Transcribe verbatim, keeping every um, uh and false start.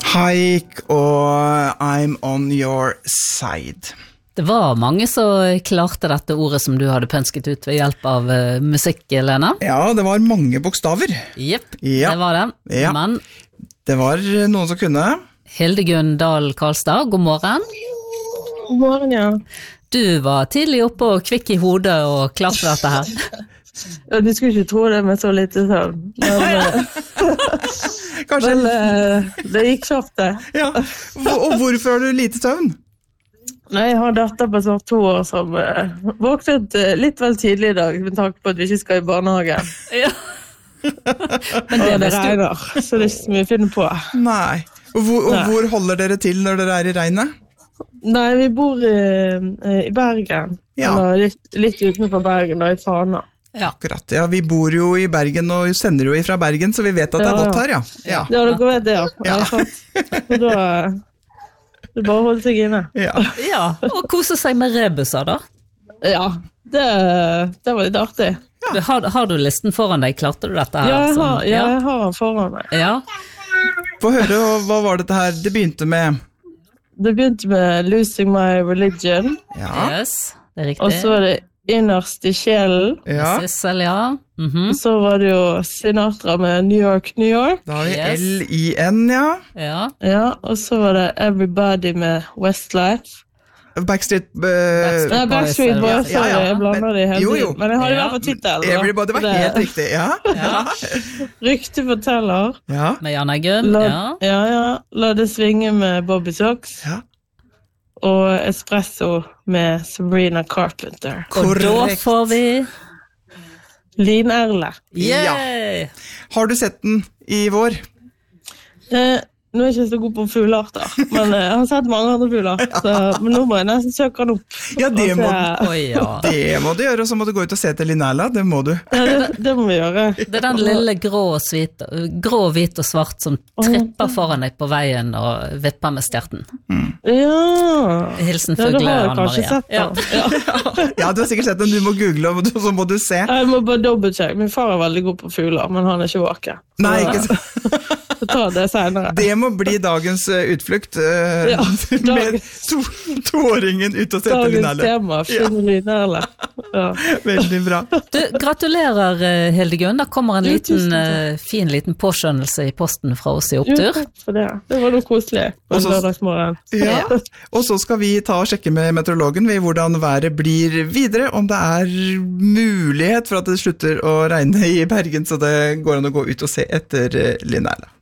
Haik og I'm on your side. Det var mange som klarte dette ordet som du hadde pønsket ut ved hjelp av uh, musikk, Lena. Ja, det var mange bokstaver. Jepp, ja. det var det. Ja. Men det var noen som kunne. Hildegunn Dahl Karlstad, god morgen. God morgen, ja. Du var tidlig oppe og kvikk i hodet og klarte dette her. Ja, du skulle ikke tro det med så lite søvn. Men, Kanskje. men det gikk kjapt det. Ja. Og hvorfor har du lite søvn? Nei, jeg har datter på snart to år som uh, våknet uh, litt vel tidlig i dag, med tanke på at vi ikke skal i barnehagen. Ja. Men det, det regner, så det er ikke så mye å finne på. Nei. Og hvor, og Nei. hvor holder dere til når dere er i regnet? Nei, vi bor uh, i Bergen. Ja. Eller litt, litt utenfor Bergen, da, i Fana. Ja. Akkurat, ja. Vi bor jo i Bergen og sender jo ifra Bergen, så vi vet at det er Ja, ja. vått her, ja. Ja. Ja, dere vet det, ja. Ja. Ja. Og da det er bare å holde seg inne. Ja. Ja, og kose seg med rebuser da. Ja, det, det var litt artig. Ja. Har, har du listen foran deg? Klarte du dette her? Ja, jeg Sånn? har, ja, jeg har den foran meg. Ja. Få høre, hva var dette her? Det begynte med... Det begynte med Losing My Religion, Ja, Yes, det er riktig. og så var det Innerst i sjelen, ja. Sissel, ja. Mhm. og så var det jo Sinatra med New York, New York, Da har vi Yes. L I N, ja. Ja. ja, og så var det Everybody med Westlife. Backstreet... Uh, Backstreet Nei, Backstreet Boys, Boys, ja, sorry, ja, jeg blander men- de hele jo, jo. tiden. Men jeg hadde i Ja. hvert fall tittelen. Everybody var helt riktig, ja. Ja. Rykte forteller. Ja, Med Jan Eggen, La, ja. ja, ja. La det svinge med Bobby Sox. ja. Og Espresso med Sabrina Carpenter. Og da Korrekt. får vi... Lin Erle. Yay! Har du sett den i vår? Eh, nå er jeg ikke så god på fuglearter, men eh, jeg har sett mange andre fugler. Så, men nå må jeg nesten søke den opp. Ja, det Og må, se- Oi, ja. det må du gjøre, og så må du gå ut og se til Linnæla, det må du. Ja, det, det må vi gjøre. Det er den lille grå og, svit, grå, hvit og svart som tripper foran deg på veien og vipper med stjerten. Ja, Hilsen ja da fugle, har jeg Anne kanskje Maria. sett den. Ja. Ja, du har sikkert sett den, du må google, og så må du se. Jeg må bare dobbeltsjekke. Min far er veldig god på fugler, men han er ikke våken. Så Nei, ikke så. så ta det senere. Det må bli dagens eh, utflukt, eh, Ja, med dagens- to, toåringen ut og se til Dagens Linnæla. tema, finne Lin Erle. Ja. Veldig bra. Du, gratulerer, eh, Hildegunn. Da kommer en Jo, liten, tusen takk. eh, fin liten påskjønnelse i posten fra oss i Jo, opptur. takk for det. Det var noe koselig på Og så- lørdagsmorgen. Ja. Og så skal vi ta og sjekke med meteorologen ved hvordan været blir videre, om det er mulighet for at det slutter å regne i Bergen, så det går an å gå ut og se etter eh, Linnæla.